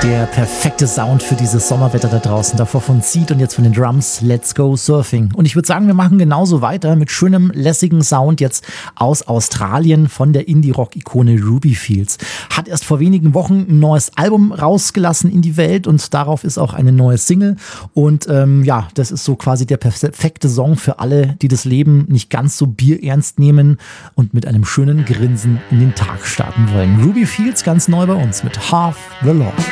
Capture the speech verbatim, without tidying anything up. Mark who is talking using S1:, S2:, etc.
S1: Der perfekte Sound für dieses Sommerwetter da draußen. Davor von Seed und jetzt von den Drums Let's Go Surfing. Und ich würde sagen, wir machen genauso weiter mit schönem, lässigen Sound jetzt aus Australien von der Indie-Rock-Ikone Ruby Fields. Hat erst vor wenigen Wochen ein neues Album rausgelassen in die Welt und darauf ist auch eine neue Single. Und ähm, ja, das ist so quasi der perfekte Song für alle, die das Leben nicht ganz so bierernst nehmen und mit einem schönen Grinsen in den Tag starten wollen. Ruby Fields ganz neu bei uns mit Half the Law.